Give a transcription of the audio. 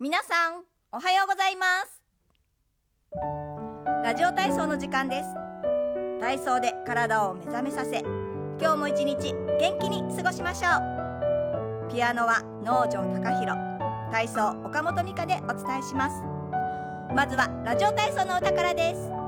皆さんおはようございます。ラジオ体操の時間です。体操で体を目覚めさせ、今日も一日元気に過ごしましょう。ピアノは能條貴弘、体操岡本美香でお伝えします。まずはラジオ体操の歌からです。